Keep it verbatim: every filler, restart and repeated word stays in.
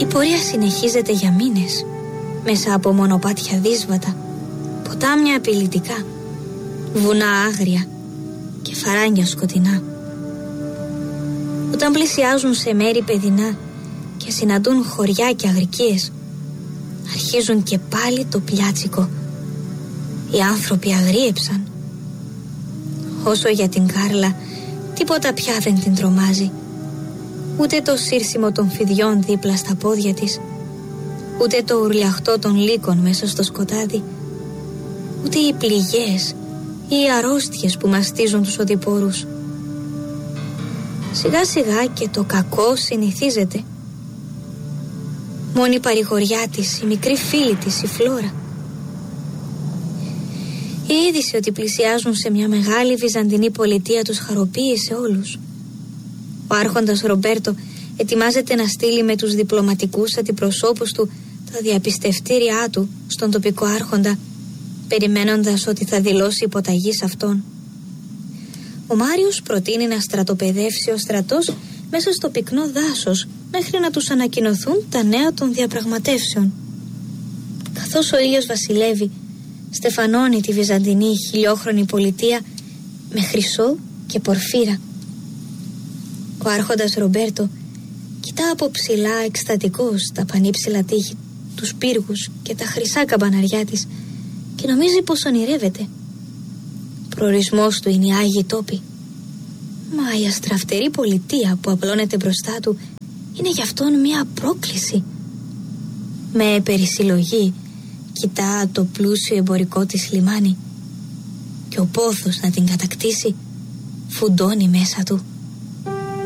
Η πορεία συνεχίζεται για μήνες, μέσα από μονοπάτια δύσβατα, ποτάμια απειλητικά, βουνά άγρια και φαράγγια σκοτεινά. Όταν πλησιάζουν σε μέρη παιδινά και συναντούν χωριά και αγρικίες, αρχίζουν και πάλι το πλιάτσικο. Οι άνθρωποι αγρίεψαν. Όσο για την Κάρλα, τίποτα πια δεν την τρομάζει. Ούτε το σύρσιμο των φιδιών δίπλα στα πόδια της, ούτε το ουρλιαχτό των λύκων μέσα στο σκοτάδι, ούτε οι πληγές ή οι αρρώστιες που μαστίζουν τους οδηπόρους. Σιγά σιγά και το κακό συνηθίζεται. Μόνη η παρηγοριά της, η μικρή φίλη της, η Φλόρα. Η είδηση ότι πλησιάζουν σε μια μεγάλη βυζαντινή πολιτεία τους χαροποίησε όλους. Ο άρχοντας Ρομπέρτο ετοιμάζεται να στείλει με τους διπλωματικούς αντιπροσώπους του τα διαπιστευτήριά του στον τοπικό άρχοντα, περιμένοντας ότι θα δηλώσει υποταγή σε αυτόν. Ο Μάριος προτείνει να στρατοπεδεύσει ο στρατός μέσα στο πυκνό δάσος μέχρι να τους ανακοινωθούν τα νέα των διαπραγματεύσεων. Καθώς ο ήλιος βασιλεύει, στεφανώνει τη βυζαντινή χιλιόχρονη πολιτεία με χρυσό και πορφύρα. Ο άρχοντας Ρομπέρτο κοιτά από ψηλά εκστατικός τα πανύψηλα τείχη, τους πύργους και τα χρυσά καμπαναριά της και νομίζει πως ονειρεύεται. Προορισμός του είναι οι Άγιοι Τόποι. Μα η αστραφτερή πολιτεία που απλώνεται μπροστά του είναι γι' αυτόν μια πρόκληση. Με περισυλλογή κοιτά το πλούσιο εμπορικό της λιμάνι και ο πόθος να την κατακτήσει φουντώνει μέσα του.